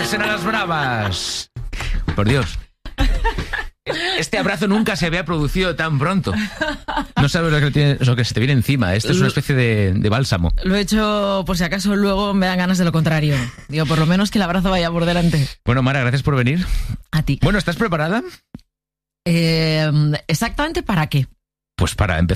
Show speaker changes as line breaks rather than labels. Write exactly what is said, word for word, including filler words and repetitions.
en Alas Bravas. Por Dios. Este abrazo nunca se había producido tan pronto. No sabes lo que, tiene, lo que se te viene encima. Esto es una especie de, de bálsamo.
Lo he hecho por si acaso luego me dan ganas de lo contrario. Digo, por lo menos que el abrazo vaya por delante.
Bueno, Mara, gracias por venir.
A ti.
Bueno, ¿estás preparada?
Eh, ¿Exactamente para qué?
Pues para empezar.